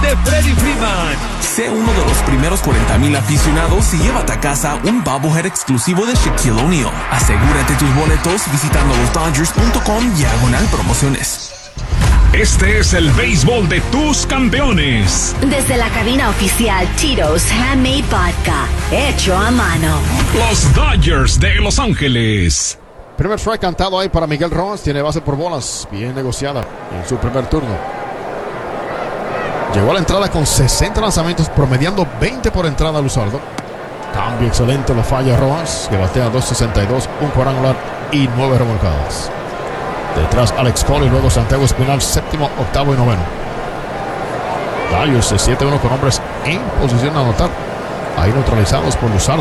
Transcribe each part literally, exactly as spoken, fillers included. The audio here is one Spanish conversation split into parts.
de Freddie Freeman. Sé uno de los primeros cuarenta mil aficionados y llévate a casa un bobblehead exclusivo de Shaquille O'Neal. Asegúrate tus boletos visitando los Dodgers punto com diagonal promociones. Este es el béisbol de tus campeones. Desde la cabina oficial Tito's Handmade Vodka, hecho a mano. Los Dodgers de Los Ángeles. Primer strike cantado ahí para Miguel Rojas. Tiene base por bolas. Bien negociada en su primer turno. Llegó a la entrada con sesenta lanzamientos, promediando veinte por entrada Luzardo. Cambio excelente, lo falla Rojas, que batea dos sesenta y dos, un cuadrangular y nueve remolcadas. Detrás Alex Cole y luego Santiago Espinal, séptimo, octavo y noveno. Dodgers de siete uno con hombres en posición de anotar. Ahí neutralizados por Luzardo.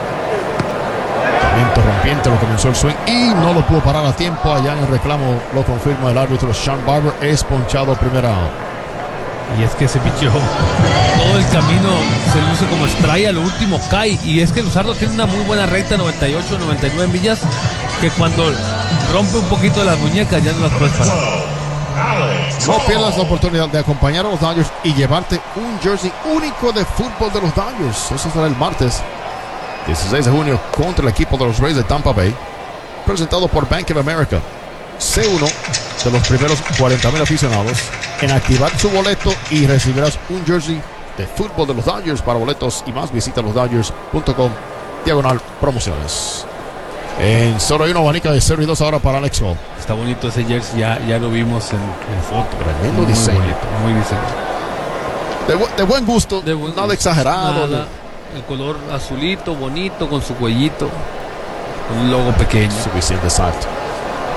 Viento rompiente, lo comenzó el swing y no lo pudo parar a tiempo. Allá en el reclamo lo confirma el árbitro Sean Barber. Es ponchado primera out. Y es que ese picheo, todo el camino se luce como strike, a lo último cae. Y es que Luzardo tiene una muy buena recta, noventa y ocho, noventa y nueve millas, que cuando rompe un poquito las muñecas ya no las puedes parar. No pierdas la oportunidad de acompañar a los Dodgers y llevarte un jersey único de fútbol de los Dodgers. Eso será el martes dieciséis de junio contra el equipo de los Rays de Tampa Bay, presentado por Bank of America. Sé uno de los primeros cuarenta mil aficionados en activar su boleto y recibirás un jersey de fútbol de los Dodgers. Para boletos y más, visita los Dodgers punto com diagonal promociones. En solo hay una abanica de cero y dos ahora para Alex Cole. Está bonito ese jersey, ya, ya lo vimos en, en foto. Tremendo muy diseño. Bonito, muy diseño. De, bu de buen gusto, De buen nada gusto. exagerado. Nada. El color azulito, bonito, con su cuellito, un logo pequeño. Suficiente salto.